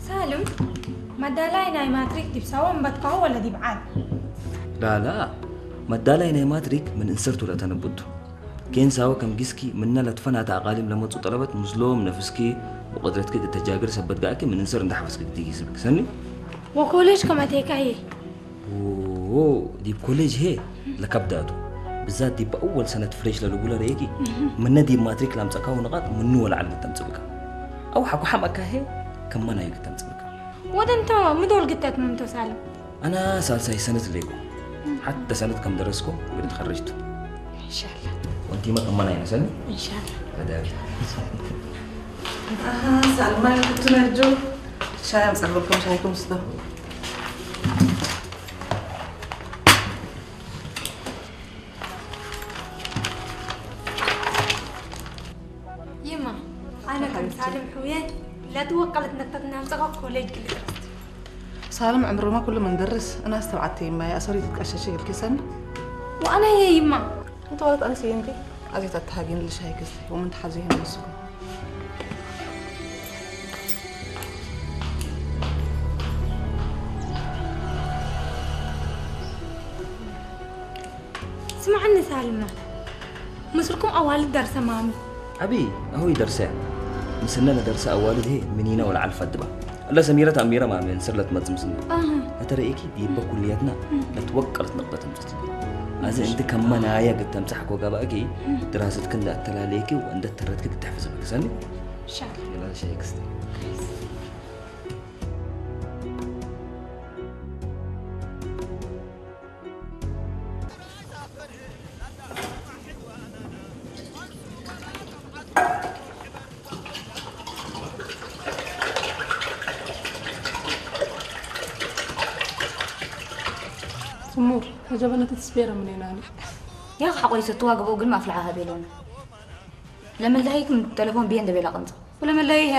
سالم ما دالاي ناي ماتريك دي بسوام بتقوى ولا دي بعاد؟ لا ما دالاي ناي ماتريك من انسرت ولا تنبض كين ساوا كم جسكي مننا لتفنى تعقالم لما طلبت مظلوم نفسكي وقدرت كده تجاجر سبت جاكي من انسر ندحفسك دي سبك سني وكوليج كما تيك هي دي بكوليج هي لكبداتو بالذات دي بأول سنة فريش للوجولا ريكي من دي ماتريك لام تكاو نقاط منو ولا على تمسبك أو حكو حمك هي كم أنا يقدر تمسبك وده أنت مدول قتت ممتو سالم أنا سالسة سنة ليكو حتى سنة كم درسكو قد تخرجتو إن شاء الله وأنتي ما كم أنا يا سنة إن شاء الله بدأت سلمى كنت نرجو شاي مسألكم شايكم صدق يما أنا كم سالم حويان لا توقلت إنك تنام سقط كوليج كل درست سالم عمره ما كله مندرس أنا استوعبت يما يا أصري تتكششي الكسن وأنا يا يما أنت ولد أنا سينتي أجي تتهاجين لشاي كسي ومن تحزين مسكو اسمع عني سالمة مصركم أوالد درس مامي أبي هو يدرسه مسننا درس أوالد هي منينا ولا على الفدبة الله سميرة أميرة ما من سرلت ما تمسنا أترى إيكي دي بكلياتنا لتوقرت نقطة المستقبل هذا أنت كم منايا قد تمسحك وقاباكي دراستك كنت أتلاليكي وأنت تردك قد تحفظ بك سني إن شاء الله يلا شيء كستي سمور هجبنا تسبيرة من هنا يا أخي حقولي ستوها قبل ما أفلعها بيلون لما اللي هيك من التليفون بيندبي لقنطة ولما اللي